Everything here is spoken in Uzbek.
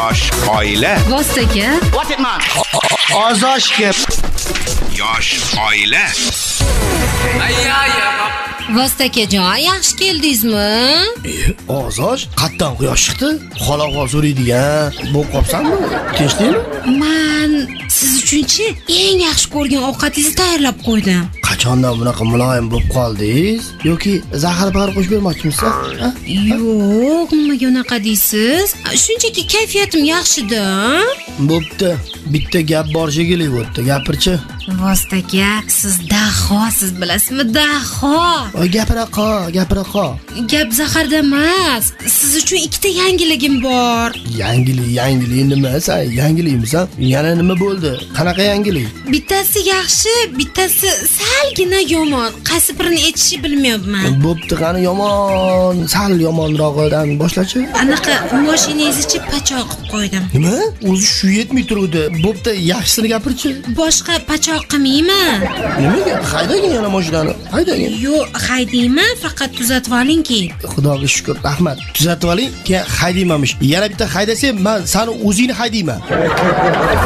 Yosh oila. Vostaga. What it man? Ozoshga. Yosh oila. Vostakejon, yaxshi keldingizmi? Ozosh, qatdan quyosh chiqdi. Xalaqol so'raydigan bo'lib qopsanmi? Tinchlikmi? Men siz uchunchi eng yaxshi ko'rgan ovqatingizni tayyorlab qo'ydim. Qachondan bunaqa muloyim bo'lib qoldingiz? Yoki zahar bahar qo'shib bermoqchimisiz? Yo'q, nimaga unaqa deysiz? Shunchaki kayfiyatim yaxshi-da. Bo'pti. Bitta gap bor shekilli bo'pti. Gapirchi. Vostaga, siz daho, siz bilasizmi, daho. Gapira qol. Gap zaharda emas. Siz uchun ikkita yangiligim bor. Yangilik nima? Sen yangilikmisan? Yana nima bo'ldi? Qanaqa yangilik? Bittasi yaxshi, bittasi salgina yomon. Qaysi birini aytishni bilmayapman. Bo'pti, qani yomon, sal yomonrog'idan boshlachi. Anaqa mashinangizni pachoq qilib qo'ydim. Nima? O'zi shu yetmay turibdi. Bo'pti, yaxshisini gapirchi. Boshqa pachoq qilmayman. Nimaga? Haydagin yana mashinani. Haydagin. Yo'q, haydayman, faqat tuzatib olingki. Xudoga shukr, rahmat. Tuzatib oling, keyin haydaymanmish. Yana bitta haydasam, men seni o'zingni haydayman.